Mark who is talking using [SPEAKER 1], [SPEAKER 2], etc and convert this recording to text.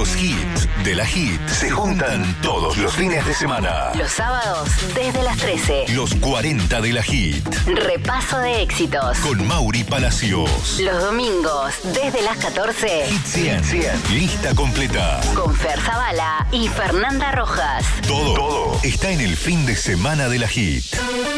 [SPEAKER 1] Los hits de la Hit se juntan todos los fines de semana.
[SPEAKER 2] Los sábados desde las 13.
[SPEAKER 1] Los 40 de la Hit.
[SPEAKER 2] Repaso de éxitos.
[SPEAKER 1] Con Mauri Palacios.
[SPEAKER 2] Los domingos desde las 14.
[SPEAKER 1] Hit 100. Lista completa.
[SPEAKER 2] Con Fer Zavala y Fernanda Rojas.
[SPEAKER 1] Todo está en el fin de semana de la Hit.